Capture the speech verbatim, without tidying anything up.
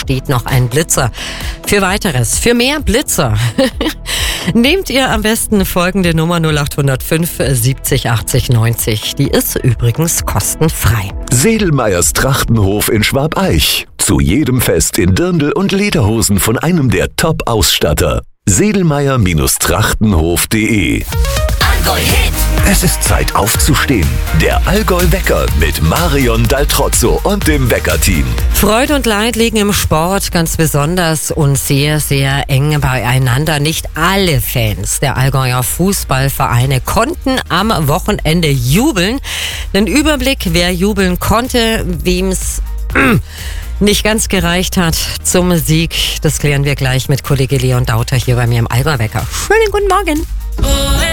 steht noch ein Blitzer. Für weiteres, für mehr Blitzer, nehmt ihr am besten folgende Nummer null acht null fünf siebzig achtzig neunzig. Die ist übrigens kostenfrei. Sedelmeyers Trachtenhof in Schwabeich. Zu jedem Fest in Dirndl und Lederhosen von einem der Top-Ausstatter. sedelmeyer Trachtenhof punkt de. Allgäu-Hit. Es ist Zeit aufzustehen. Der Allgäu-Wecker mit Marion Daltrozzo und dem Wecker-Team. Freude und Leid liegen im Sport ganz besonders und sehr, sehr eng beieinander. Nicht alle Fans der Allgäuer Fußballvereine konnten am Wochenende jubeln. Den Überblick, wer jubeln konnte, wem's nicht ganz gereicht hat zum Sieg, das klären wir gleich mit Kollege Leon Dauter hier bei mir im Allgäu-Wecker. Schönen guten Morgen.